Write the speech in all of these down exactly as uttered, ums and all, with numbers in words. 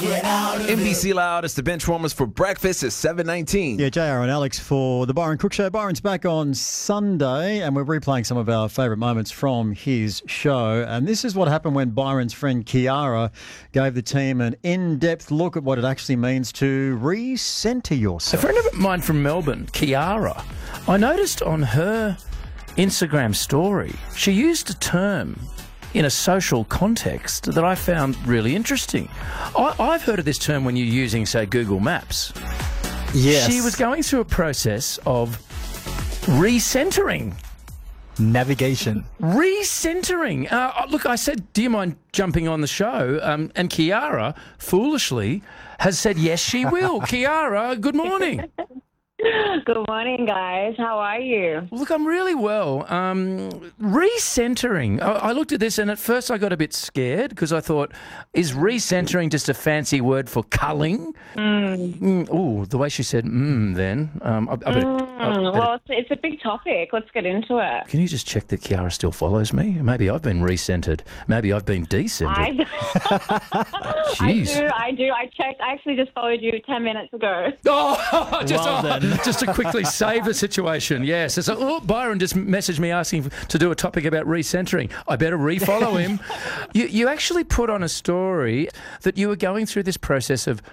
Get out of N B C Loud, it's the Benchwarmers for breakfast at seven nineteen. Yeah, J R and Alex for the Byron Cook Show. Byron's back on Sunday and we're replaying some of our favourite moments from his show. And this is what happened when Byron's friend Kiara gave the team an in-depth look at what it actually means to re-centre A yourself. friend of mine from Melbourne, Kiara, I noticed on her Instagram story, she used a term in a social context that I found really interesting. I, I've heard of this term when you're using, say, Google Maps. Yes. She was going through a process of recentering. Navigation. Recentering. Uh, look, I said, do you mind jumping on the show? Um, and Kiara, foolishly, has said, yes, she will. Kiara, good morning. Good morning, guys. How are you? Look, I'm really well. Um, recentering. I, I looked at this and at first I got a bit scared because I thought, is recentering just a fancy word for culling? Mm. Mm, oh, the way she said mm then. Um, I, I better, I Mm, better- well, it's, it's a big topic. Let's get into it. Can you just check that Kiara still follows me? Maybe I've been recentered. Maybe I've been decentered. I, I Jeez. do, I do. I checked. I actually just followed you ten minutes ago. Oh, just, Well oh, then. just to quickly save the situation. Yes. It's like, oh, Byron just messaged me asking to do a topic about recentering. I better refollow him. you, you actually put on a story that you were going through this process of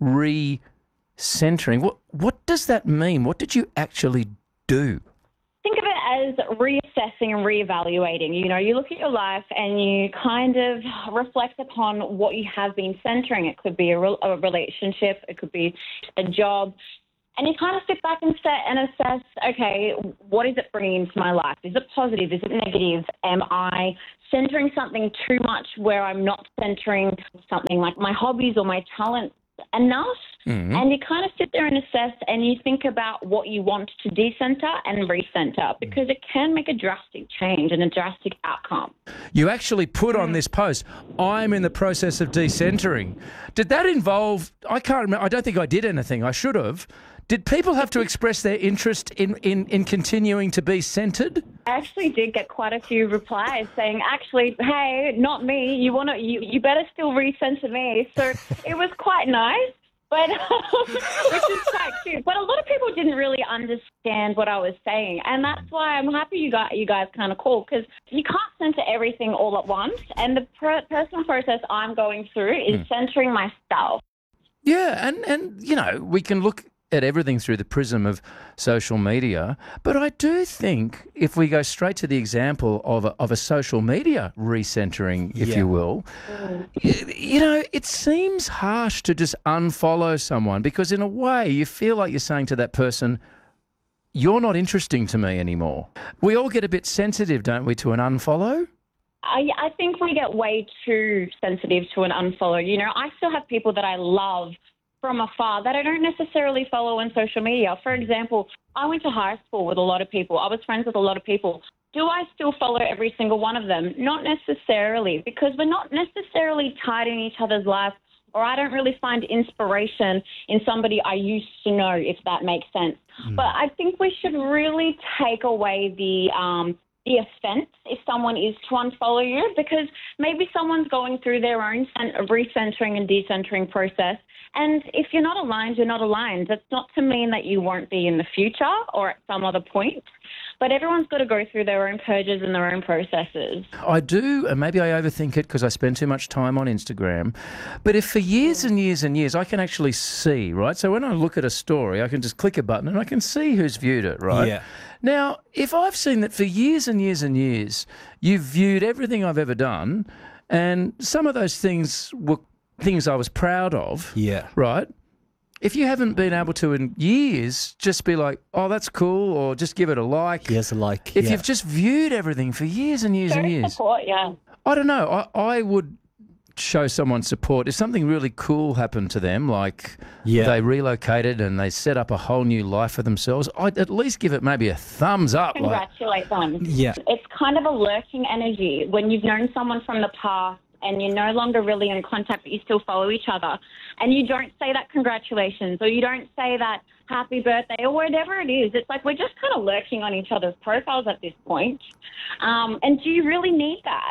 recentering. What, what does that mean? What did you actually do? Think of it as reassessing and reevaluating. You know, you look at your life and you kind of reflect upon what you have been centering. It could be a, re- a relationship, it could be a job. And you kind of sit back and set and assess, okay, what is it bringing into my life? Is it positive? Is it negative? Am I centering something too much where I'm not centering something like my hobbies or my talents enough? Mm-hmm. And you kind of sit there and assess and you think about what you want to decenter and recenter because it can make a drastic change and a drastic outcome. You actually put on this post, I'm in the process of decentering. Did that involve, I can't remember, I don't think I did anything, I should have. Did people have to express their interest in, in, in continuing to be centred? I actually did get quite a few replies saying, actually, hey, not me, you want to, you, you better still recenter me. So it was quite nice. But which is quite cute. But a lot of people didn't really understand what I was saying, and that's why I'm happy you got you guys kind of called because you can't center everything all at once. And the per- personal process I'm going through is Mm. centering myself. Yeah, and, and, you know, we can look at everything through the prism of social media, but I do think if we go straight to the example of a, of a social media recentering, if Yeah. you will, you, you know, it seems harsh to just unfollow someone because in a way you feel like you're saying to that person, you're not interesting to me anymore. We all get a bit sensitive, don't we, to an unfollow? I, I think we get way too sensitive to an unfollow. You know, I still have people that I love from afar that I don't necessarily follow on social media. For example, I went to high school with a lot of people. I was friends with a lot of people. Do I still follow every single one of them? Not necessarily, because we're not necessarily tied in each other's lives, or I don't really find inspiration in somebody I used to know, if that makes sense. Mm. But I think we should really take away the um, the offence if someone is to unfollow you, because maybe someone's going through their own recentering and decentering process. And if you're not aligned, you're not aligned. That's not to mean that you won't be in the future or at some other point. But everyone's got to go through their own purges and their own processes. I do, and maybe I overthink it because I spend too much time on Instagram. But if for years and years and years I can actually see, right? So when I look at a story, I can just click a button and I can see who's viewed it, right? Yeah. Now, if I've seen that for years and years and years, you've viewed everything I've ever done, and some of those things were things I was proud of, Yeah. right? If you haven't been able to in years just be like, oh, that's cool, or just give it a like. Yes, like. If yeah. you've just viewed everything for years and years and Very years, support, yeah. I don't know. I, I would show someone support if something really cool happened to them, like Yeah. they relocated and they set up a whole new life for themselves. I'd at least give it maybe a thumbs up. Like, Congratulate them. Yeah. It's kind of a lurking energy when you've known someone from the past and you're no longer really in contact, but you still follow each other. And you don't say that congratulations, or you don't say that happy birthday, or whatever it is. It's like we're just kind of lurking on each other's profiles at this point. Um, and do you really need that?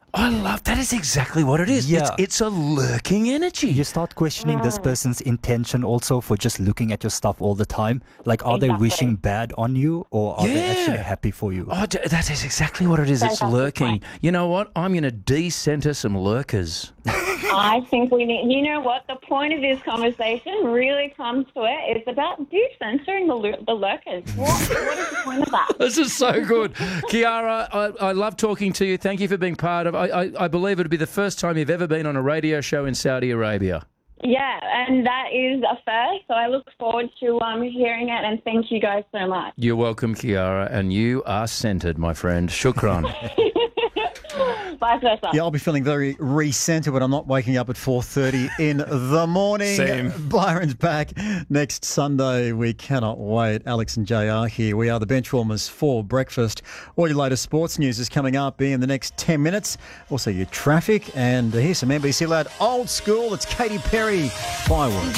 I love that. Is exactly what it is. Yeah. It's, it's a lurking energy. You start questioning this person's intention also for just looking at your stuff all the time. Like, are they Exactly. wishing bad on you, or are they actually Yeah. happy for you? Oh, d- that is exactly what it is. It's Fantastic lurking. point. You know what? I'm going to de-center some lurkers. I think we need, you know what, the point of this conversation really comes to it. It's about de-censoring the, lur- the lurkers. What, what is the point of that? This is so good. Kiara, I, I love talking to you. Thank you for being part of I, I, I believe it'll be the first time you've ever been on a radio show in Saudi Arabia. Yeah, and that is a first, so I look forward to um, hearing it, and thank you guys so much. You're welcome, Kiara, and you are centred, my friend. Shukran. Vice versa. Yeah, I'll be feeling very re-centred when I'm not waking up at four thirty in the morning. Same. Byron's back next Sunday. We cannot wait. Alex and J R here. We are the Benchwarmers for breakfast. All your latest sports news is coming up in the next ten minutes. Also your traffic, and here's some N B C Loud old school. It's Katy Perry, Fireworks.